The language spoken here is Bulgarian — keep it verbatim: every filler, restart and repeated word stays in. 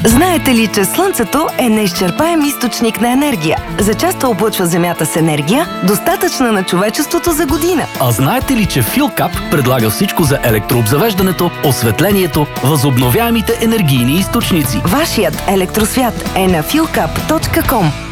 Знаете ли, че Слънцето е неизчерпаем източник на енергия? Зачесто облъчва Земята с енергия, достатъчна на човечеството за година. А знаете ли, че Филкап предлага всичко за електрообзавеждането, осветлението, възобновяемите енергийни източници? Вашият електросвят е на филкап точка ком.